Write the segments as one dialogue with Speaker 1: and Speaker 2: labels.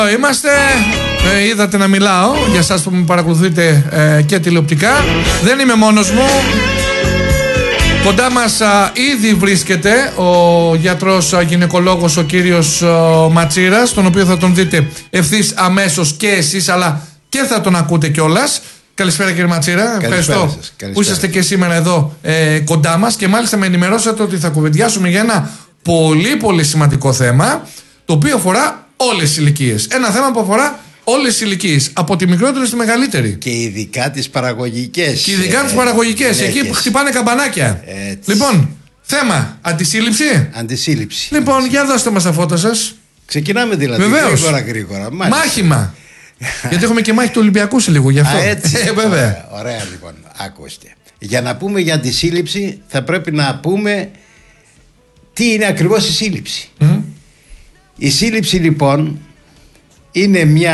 Speaker 1: Είμαστε, είδατε να μιλάω για εσάς που με παρακολουθείτε και τηλεοπτικά. Δεν είμαι μόνος μου. Κοντά μας ήδη βρίσκεται ο γιατρός γυναικολόγος ο κύριος Ματσίρας, τον οποίο θα τον δείτε ευθύς αμέσως και εσείς, αλλά και θα τον ακούτε κιόλας. Καλησπέρα κύριε Ματσίρα, ευχαριστώ που είσαστε και σήμερα εδώ κοντά μας και μάλιστα με ενημερώσατε ότι θα κουβεντιάσουμε για ένα πολύ πολύ σημαντικό θέμα, το οποίο αφορά όλες τις ηλικίες. Ένα θέμα που αφορά όλες τις ηλικίες, από τη μικρότερη στη μεγαλύτερη.
Speaker 2: Και ειδικά τις παραγωγικές.
Speaker 1: Και ειδικά τις παραγωγικές, εκεί που χτυπάνε καμπανάκια.
Speaker 2: Έτσι.
Speaker 1: Λοιπόν, θέμα, αντισύλληψη.
Speaker 2: Αντισύλληψη.
Speaker 1: Λοιπόν, για δώστε μας τα φώτα σας.
Speaker 2: Ξεκινάμε δηλαδή.
Speaker 1: Βεβαίως.
Speaker 2: Γρήγορα.
Speaker 1: Μάχημα. Γιατί έχουμε και μάχη του Ολυμπιακού σε λίγο γι' αυτό.
Speaker 2: Έτσι.
Speaker 1: Βέβαια.
Speaker 2: Ωραία λοιπόν, ακούστε. Για να πούμε για αντισύλληψη θα πρέπει να πούμε τι είναι ακριβώς η σύλληψη. Η σύλληψη λοιπόν είναι μια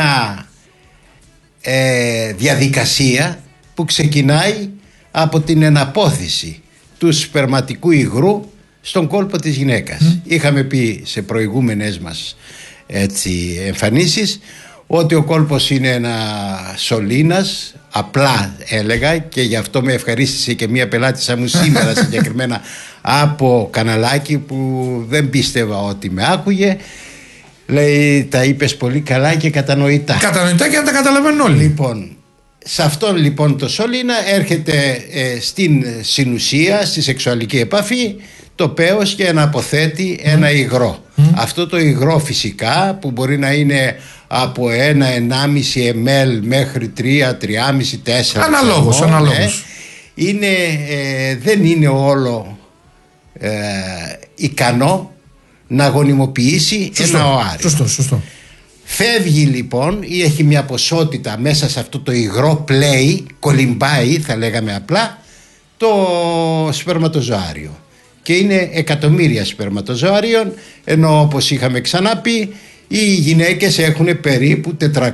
Speaker 2: διαδικασία που ξεκινάει από την εναπόθεση του σπερματικού υγρού στον κόλπο της γυναίκας. Είχαμε πει σε προηγούμενες μας εμφανίσεις ότι ο κόλπος είναι ένα σωλήνας, απλά έλεγα, και γι' αυτό με ευχαρίστησε και μια πελάτησα μου σήμερα συγκεκριμένα από καναλάκι που δεν πίστευα ότι με άκουγε. Λέει, τα είπες πολύ καλά και κατανοητά.
Speaker 1: Κατανοητά και να τα καταλαβαίνουν όλοι.
Speaker 2: Λοιπόν, σε αυτόν λοιπόν το σωλήνα έρχεται στην συνουσία, στη σεξουαλική επαφή, το πέος και αναποθέτει ένα υγρό. Αυτό το υγρό φυσικά που μπορεί να είναι από 1-1,5 ml μέχρι 3-3,5-4
Speaker 1: αναλόγως.
Speaker 2: Δεν είναι όλο ικανό να γονιμοποιήσει ένα οάριο.
Speaker 1: Σωστό.
Speaker 2: Φεύγει λοιπόν ή έχει μια ποσότητα μέσα σε αυτό το υγρό, πλέει, κολυμπάει θα λέγαμε απλά, το σπερματοζωάριο. Και είναι εκατομμύρια σπερματοζωάριων, ενώ όπως είχαμε ξαναπεί οι γυναίκες έχουν περίπου 400.000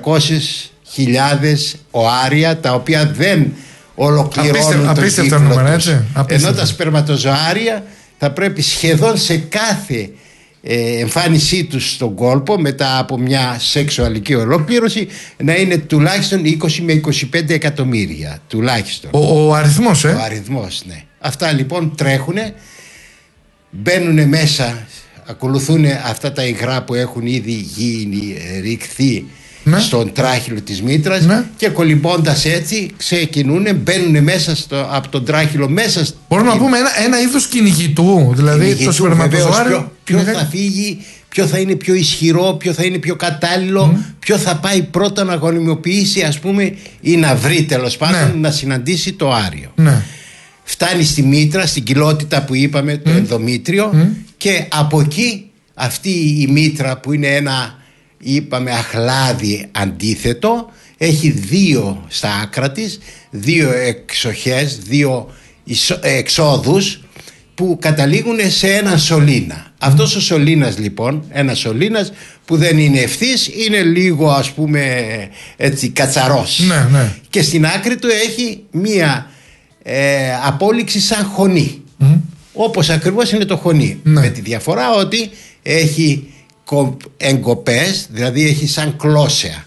Speaker 2: οάρια, τα οποία δεν ολοκληρώνουν τον κύκλο
Speaker 1: νούμερα,
Speaker 2: τους. Ενώ τα σπερματοζωάρια θα πρέπει σχεδόν σε κάθε εμφάνισή τους στον κόλπο μετά από μια σεξουαλική ολοκλήρωση να είναι τουλάχιστον 20 με 25 εκατομμύρια τουλάχιστον.
Speaker 1: Ο αριθμός
Speaker 2: Ο αριθμός, ναι. Αυτά λοιπόν τρέχουνε, μπαίνουν μέσα, ακολουθούν αυτά τα υγρά που έχουν ήδη γίνει, ρηχθεί στον τράχυλο της μήτρας και κολυμπώντας έτσι ξεκινούν, μπαίνουν μέσα από τον τράχυλο μέσα.
Speaker 1: Μπορούμε να πούμε ένα είδος κυνηγητού, δηλαδή το σπερματοζωάριο.
Speaker 2: Ποιο θα φύγει, ποιο θα είναι πιο ισχυρό, ποιο θα είναι πιο κατάλληλο, ποιο θα πάει πρώτα να γονιμοποιήσει, ας πούμε, ή να βρει τέλος πάντων να συναντήσει το άριο. Φτάνει στη μήτρα, στην κοιλότητα που είπαμε, το ενδομήτριο, και από εκεί αυτή η μήτρα που είναι ένα, είπαμε, αχλάδι αντίθετο, έχει δύο στα άκρα της, δύο εξοχές, δύο εξόδους που καταλήγουν σε έναν σωλήνα. Αυτός ο σωλήνας λοιπόν, ένας σωλήνας που δεν είναι ευθύς, είναι λίγο ας πούμε έτσι κατσαρός. Και στην άκρη του έχει μία απόλυξη σαν χωνή, όπως ακριβώς είναι το χωνί, με τη διαφορά ότι έχει εγκοπές, δηλαδή έχει σαν κλώσσεα.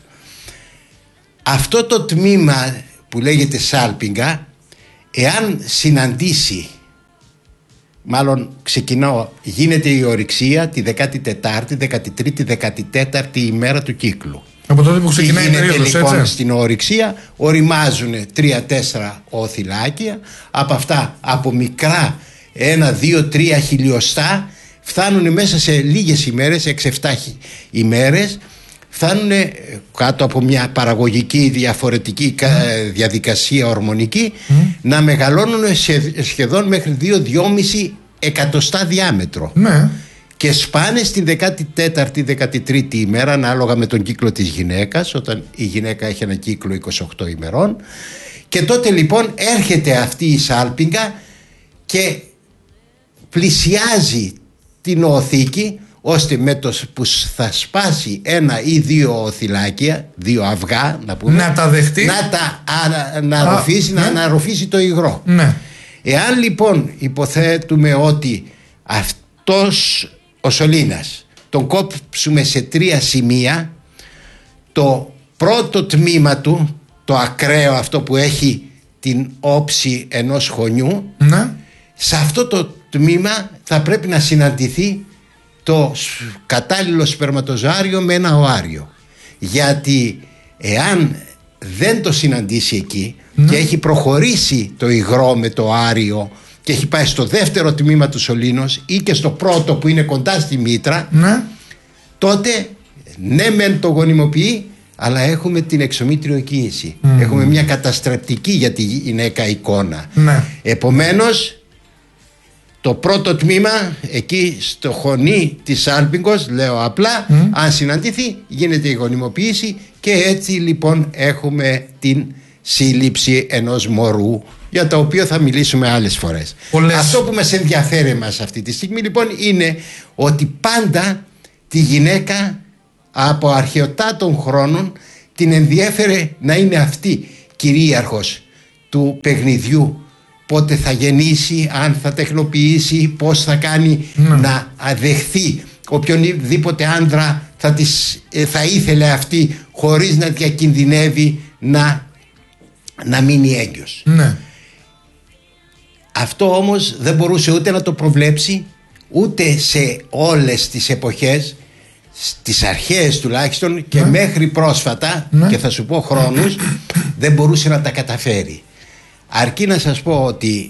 Speaker 2: Αυτό το τμήμα που λέγεται σάλπιγγα, εάν συναντήσει, μάλλον ξεκινάω, γίνεται η ορυξία τη 14η, 13η, 14η ημέρα του κύκλου.
Speaker 1: Από τότε που ξεκινάει η περίοδος,
Speaker 2: λοιπόν,
Speaker 1: έτσι.
Speaker 2: στην ορυξία οριμάζουν 3-4 οθυλάκια, από αυτά από μικρά 1-2-3 χιλιοστά φτάνουν μέσα σε λίγες ημέρες, 6-7 ημέρες, φτάνουν κάτω από μια παραγωγική διαφορετική διαδικασία ορμονική να μεγαλώνουν σχεδόν μέχρι 2-2,5 εκατοστά διάμετρο. Και σπάνε στην 14η-13η ημέρα, ανάλογα με τον κύκλο της γυναίκας, όταν η γυναίκα έχει ένα κύκλο 28 ημερών. Και τότε λοιπόν έρχεται αυτή η σάλπιγγα και πλησιάζει την οθήκη, ώστε με το που θα σπάσει 1 ή 2 οθυλάκια, 2 αυγά να πούμε,
Speaker 1: να τα δεχτεί,
Speaker 2: να αναρροφήσει το υγρό. Εάν λοιπόν υποθέτουμε ότι αυτός ο σωλήνας τον κόψουμε σε 3 σημεία, το πρώτο τμήμα του, το ακραίο αυτό που έχει την όψη ενός χωνιού,
Speaker 1: ναι.
Speaker 2: Σε αυτό το τμήμα θα πρέπει να συναντηθεί το κατάλληλο σπερματοζωάριο με ένα οάριο. Γιατί εάν δεν το συναντήσει εκεί, ναι, και έχει προχωρήσει το υγρό με το οάριο και έχει πάει στο δεύτερο τμήμα του σωλήνος ή και στο πρώτο που είναι κοντά στη μήτρα, ναι, τότε ναι μεν το γονιμοποιεί, αλλά έχουμε την εξωμήτριο εκκοίηση. Έχουμε μια καταστρεπτική για τη γυναίκα εικόνα. Ναι. Επομένως, το πρώτο τμήμα εκεί στο χωνί της άλπιγκος, λέω απλά, αν συναντηθεί γίνεται η γονιμοποίηση και έτσι λοιπόν έχουμε την σύλληψη ενός μωρού, για το οποίο θα μιλήσουμε άλλες φορές. Αυτό που μας ενδιαφέρει μας αυτή τη στιγμή λοιπόν είναι ότι πάντα τη γυναίκα από αρχαιοτά των χρόνων την ενδιέφερε να είναι αυτή κυρίαρχος του παιχνιδιού. Πότε θα γεννήσει, αν θα τεχνοποιήσει, πώς θα κάνει να αδεχθεί οποιονδήποτε άντρα θα ήθελε αυτή χωρίς να διακινδυνεύει να μείνει έγκυος. Ναι. Αυτό όμως δεν μπορούσε ούτε να το προβλέψει, ούτε σε όλες τις εποχές, στις αρχαίες τουλάχιστον και μέχρι πρόσφατα, και θα σου πω χρόνους, δεν μπορούσε να τα καταφέρει. Αρκεί να σας πω ότι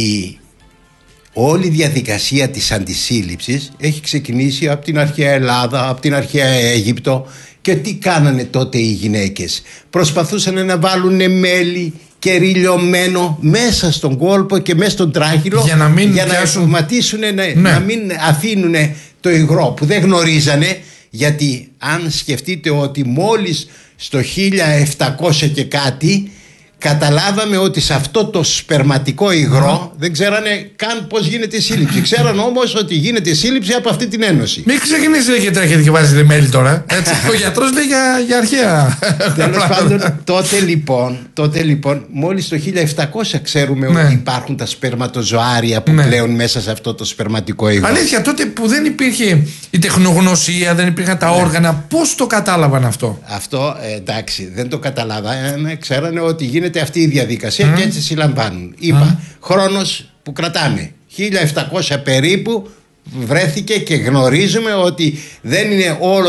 Speaker 2: όλη η διαδικασία της αντισύλληψης έχει ξεκινήσει από την αρχαία Ελλάδα, από την αρχαία Αίγυπτο. Και τι κάνανε τότε οι γυναίκες? Προσπαθούσαν να βάλουν μέλι και ριλιωμένο μέσα στον κόλπο και μέσα στον τράχυλο για να εσωματίσουν, να μην αφήνουν το υγρό που δεν γνωρίζανε. Γιατί αν σκεφτείτε ότι μόλις στο 1700 και κάτι καταλάβαμε ότι σε αυτό το σπερματικό υγρό δεν ξέρανε καν πώς γίνεται η σύλληψη. Ξέραν όμως ότι γίνεται η σύλληψη από αυτή την ένωση.
Speaker 1: Μην ξεκινήσει και τρέχετε και βάζετε μέλι τώρα. Έτσι, ο γιατρός λέει για αρχαία.
Speaker 2: Τέλος πάντων, τότε λοιπόν, μόλις το 1700 ξέρουμε ότι υπάρχουν τα σπερματοζωάρια που πλέουν μέσα σε αυτό το σπερματικό υγρό.
Speaker 1: Αλήθεια, τότε που δεν υπήρχε η τεχνογνωσία, δεν υπήρχαν τα όργανα, πώς το κατάλαβαν αυτό?
Speaker 2: Αυτό εντάξει, δεν το καταλάβανε. Ξέρανε ότι γίνεται αυτή η διαδικασία και έτσι συλλαμβάνουν. Είπα, χρόνος που κρατάμε 1700 περίπου βρέθηκε και γνωρίζουμε ότι δεν είναι όλο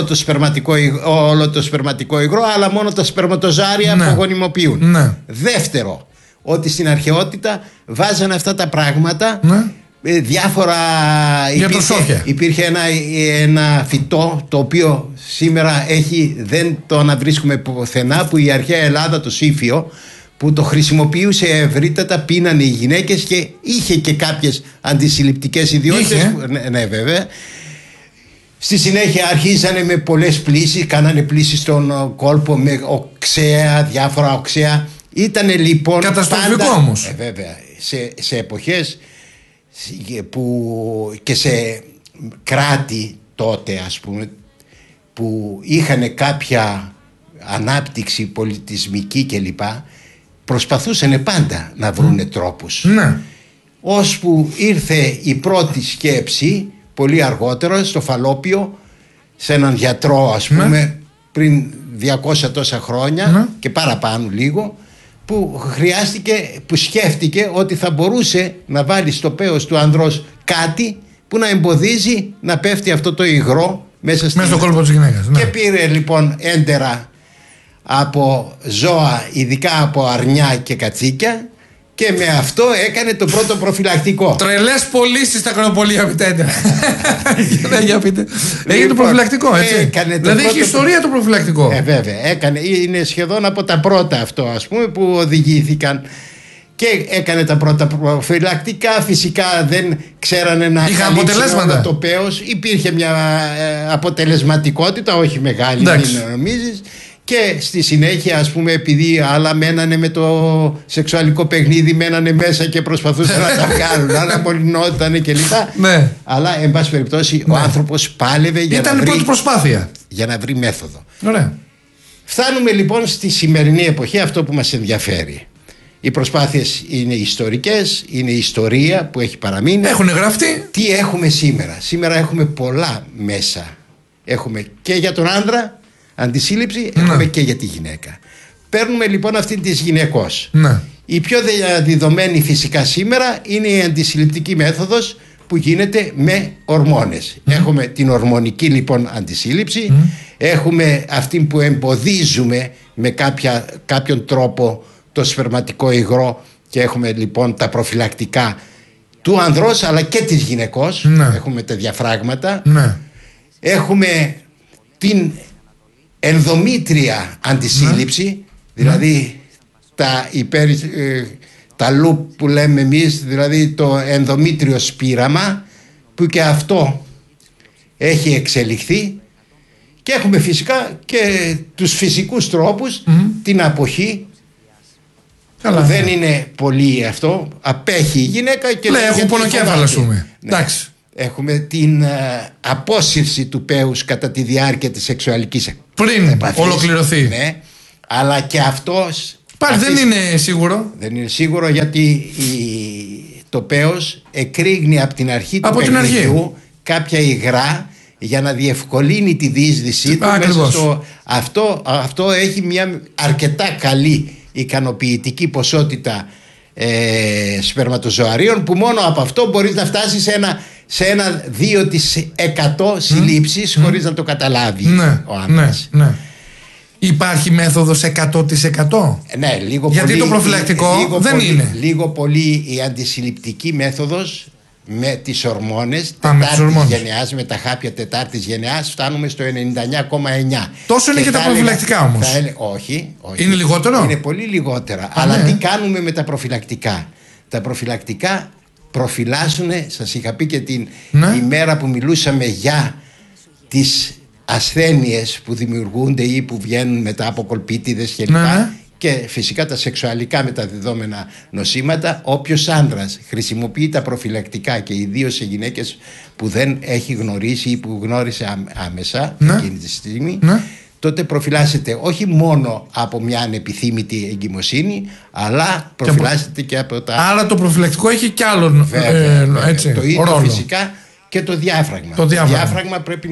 Speaker 2: το σπερματικό υγρό, αλλά μόνο τα σπερματοζάρια που γονιμοποιούν. Δεύτερο, ότι στην αρχαιότητα βάζανε αυτά τα πράγματα διάφορα. Υπήρχε ένα φυτό το οποίο σήμερα δεν το αναβρίσκουμε πουθενά, που η αρχαία Ελλάδα, το σύφιο, που το χρησιμοποιούσε ευρύτατα, πίνανε οι γυναίκες και είχε και κάποιες αντισυλληπτικές ιδιότητες. Ναι, βέβαια. Στη συνέχεια αρχίζανε με πολλές πλύσεις, κάνανε πλύσεις στον κόλπο με οξέα, διάφορα οξέα. Ήτανε λοιπόν
Speaker 1: καταστροφικό όμως.
Speaker 2: Βέβαια, σε εποχές και σε κράτη τότε, ας πούμε, που είχαν κάποια ανάπτυξη πολιτισμική κλπ, προσπαθούσαν πάντα να βρούνε τρόπους. Ώσπου ήρθε η πρώτη σκέψη πολύ αργότερα στο Φαλόπιο, σε έναν γιατρό, ας πούμε, πριν 200 τόσα χρόνια και παραπάνω λίγο, που σκέφτηκε ότι θα μπορούσε να βάλει στο πέος του ανδρός κάτι που να εμποδίζει να πέφτει αυτό το υγρό μέσα
Speaker 1: στο κόλπο της γυναίκας.
Speaker 2: Και πήρε λοιπόν έντερα από ζώα, ειδικά από αρνιά και κατσίκια, και με αυτό έκανε το πρώτο προφυλακτικό.
Speaker 1: Τρελές πωλήσεις στα κρονοπολία, πείτε. Για πείτε. Έγινε το προφυλακτικό, έτσι. Δηλαδή έχει ιστορία το προφυλακτικό.
Speaker 2: Βέβαια, είναι σχεδόν από τα πρώτα αυτό, ας πούμε, που οδηγήθηκαν. Και έκανε τα πρώτα προφυλακτικά. Φυσικά δεν ξέρανε να καλύψουν το πέος. Υπήρχε μια αποτελεσματικότητα, όχι μεγάλη, μην νομίζεις. Και στη συνέχεια, ας πούμε, επειδή άλλα μένανε με το σεξουαλικό παιχνίδι, μένανε μέσα και προσπαθούσαν να τα βγάλουν, άλλα μολυνότανε κλπ. Αλλά, εν πάση περιπτώσει, ο άνθρωπος πάλευε για να βρει μέθοδο.
Speaker 1: Ωραία.
Speaker 2: Φτάνουμε λοιπόν στη σημερινή εποχή, αυτό που μας ενδιαφέρει. Οι προσπάθειες είναι ιστορικές, είναι η ιστορία που έχει παραμείνει.
Speaker 1: Έχουν γραφτεί.
Speaker 2: Τι έχουμε σήμερα? Σήμερα έχουμε πολλά μέσα. Έχουμε και για τον άντρα, αντισύλληψη, έχουμε και για τη γυναίκα. Παίρνουμε λοιπόν αυτή της γυναικός. Η πιο διαδεδομένη φυσικά σήμερα είναι η αντισυλληπτική μέθοδος που γίνεται με ορμόνες. Έχουμε την ορμονική λοιπόν αντισύλληψη, έχουμε αυτή που εμποδίζουμε με κάποιον τρόπο το σπερματικό υγρό και έχουμε λοιπόν τα προφυλακτικά του ανδρός αλλά και της γυναικός. Έχουμε τα διαφράγματα. Έχουμε την ενδομήτρια αντισύλληψη, δηλαδή τα loop που λέμε εμείς, δηλαδή το ενδομήτριο σπήραμα, που και αυτό έχει εξελιχθεί, και έχουμε φυσικά και τους φυσικούς τρόπους, την αποχή. Καλά. Που δεν είναι πολύ αυτό, απέχει η γυναίκα και
Speaker 1: έχουν πονοκέφαλα, ας πούμε. Εντάξει.
Speaker 2: Έχουμε την απόσυρση του πέους κατά τη διάρκεια της σεξουαλικής
Speaker 1: επαφής. Ολοκληρωθεί.
Speaker 2: Ναι, αλλά και αυτός
Speaker 1: δεν είναι σίγουρο.
Speaker 2: Δεν είναι σίγουρο, γιατί το πέος εκρήγνει από την αρχή του παιχνιδιού κάποια υγρά για να διευκολύνει τη διείσδυσή του μέσα αυτό έχει μια αρκετά καλή ικανοποιητική ποσότητα σπερματοζωαρίων, που μόνο από αυτό μπορείς να φτάσεις σε ένα 2% συλλήψεις χωρίς να το καταλάβει ο άνδρας.
Speaker 1: Υπάρχει μέθοδος 100%?
Speaker 2: Ναι, λίγο
Speaker 1: γιατί
Speaker 2: πολύ,
Speaker 1: το προφυλακτικό δεν είναι.
Speaker 2: Λίγο πολύ η αντισυλληπτική μέθοδος με τις ορμόνες τετάρτης γενεάς, με τα χάπια τετάρτης γενεάς, φτάνουμε στο 99,9.
Speaker 1: Τόσο είναι και τα προφυλακτικά όμως?
Speaker 2: Όχι.
Speaker 1: Είναι λιγότερο?
Speaker 2: Είναι πολύ λιγότερα. Αλλά τι κάνουμε με τα προφυλακτικά? Τα προφυλακτικά προφυλάσσουν, σας είχα πει και την ημέρα που μιλούσαμε για τις ασθένειες που δημιουργούνται ή που βγαίνουν μετά από κολπίτιδες κλπ. Και φυσικά τα σεξουαλικά μεταδεδόμενα νοσήματα. Όποιος άνδρας χρησιμοποιεί τα προφυλακτικά, και ιδίως σε γυναίκες που δεν έχει γνωρίσει ή που γνώρισε άμεσα εκείνη τη στιγμή, τότε προφυλάσσεται όχι μόνο από μια ανεπιθύμητη εγκυμοσύνη, αλλά προφυλάσσεται και από τα...
Speaker 1: Άρα το προφυλακτικό έχει κι άλλον έτσι,
Speaker 2: το ίδιο
Speaker 1: ρόλο.
Speaker 2: Φυσικά και το διάφραγμα. Το διάφραγμα πρέπει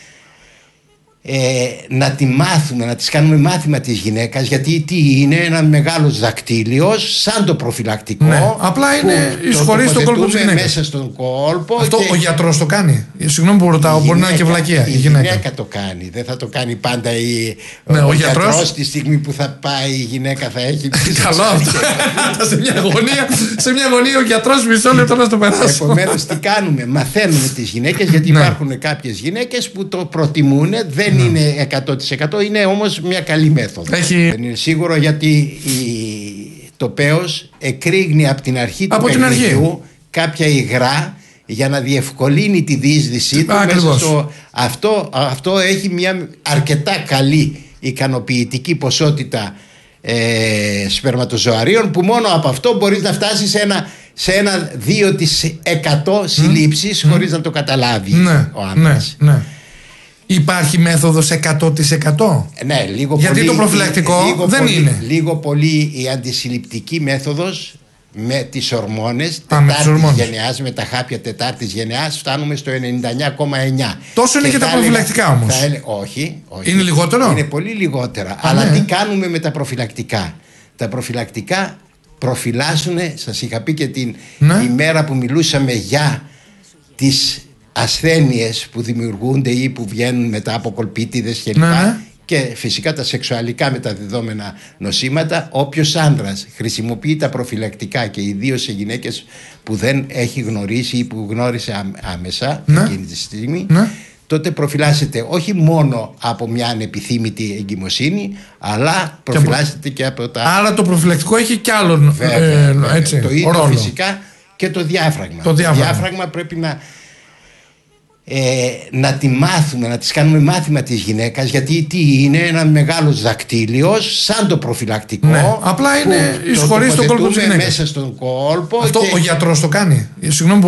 Speaker 2: να τη μάθουμε, να της κάνουμε μάθημα της γυναίκας, γιατί τι είναι? Ένα μεγάλος δακτύλιος σαν το προφυλακτικό.
Speaker 1: Απλά είναι εισχωρεί στον κόλπο της γυναίκας.
Speaker 2: Μέσα στον κόλπο.
Speaker 1: Αυτό ο γιατρός το κάνει? Συγγνώμη που ρωτάω, μπορεί να είναι και βλακεία.
Speaker 2: Η γυναίκα το κάνει. Δεν θα το κάνει πάντα ο γιατρός. Τη στιγμή που θα πάει η γυναίκα θα έχει...
Speaker 1: Καλό αυτό. Σε μια γωνία ο γιατρός μισό λεπτό να στο περάσει.
Speaker 2: Επομένως τι κάνουμε? Μαθαίνουμε τις γυναίκες, γιατί υπάρχουν κάποιες γυναίκες που το προτιμούν. Δεν είναι 100%, είναι όμως μια καλή μέθοδο. Δεν είναι σίγουρο, γιατί το πέος εκρήγνει από την αρχή του παιχνιδιού κάποια υγρά για να διευκολύνει τη διείσδυσή του μέσα αυτό έχει μια αρκετά καλή ικανοποιητική ποσότητα σπερματοζωαρίων, που μόνο από αυτό μπορείς να φτάσεις σε ένα 2% συλλήψεις χωρίς να το καταλάβει ο άνδρας.
Speaker 1: Υπάρχει μέθοδος 100%?
Speaker 2: Ναι,
Speaker 1: γιατί το προφυλακτικό δεν είναι.
Speaker 2: Λίγο πολύ η αντισυλληπτική μέθοδος με τις ορμόνες τετάρτης γενεάς, με τα χάπια τετάρτης γενεάς, φτάνουμε στο 99,9.
Speaker 1: Τόσο είναι και τα προφυλακτικά όμως?
Speaker 2: Όχι.
Speaker 1: Είναι λιγότερο?
Speaker 2: Είναι πολύ λιγότερα. Αλλά τι κάνουμε με τα προφυλακτικά? Τα προφυλακτικά προφυλάσσουν, σας είχα πει και την ημέρα που μιλούσαμε για τις ασθένειες που δημιουργούνται ή που βγαίνουν μετά από κολπίτιδες κλπ. Και φυσικά τα σεξουαλικά μεταδεδόμενα νοσήματα. Όποιος άνδρας χρησιμοποιεί τα προφυλακτικά, και ιδίως σε γυναίκες που δεν έχει γνωρίσει ή που γνώρισε άμεσα εκείνη τη στιγμή, τότε προφυλάσσεται όχι μόνο από μια ανεπιθύμητη εγκυμοσύνη, αλλά προφυλάσσεται και από τα...
Speaker 1: Άρα το προφυλακτικό έχει κι άλλον
Speaker 2: το ίδιο ρόλο. Φυσικά και το διάφραγμα. Το διάφραγμα πρέπει να τη μάθουμε, να της κάνουμε μάθημα της γυναίκας, γιατί τι είναι? Ένα μεγάλος δακτύλιος σαν το προφυλακτικό.
Speaker 1: Απλά είναι εισχωρεί στον κόλπο της γυναίκας.
Speaker 2: Μέσα στον κόλπο.
Speaker 1: Αυτό ο γιατρός το κάνει? Συγγνώμη.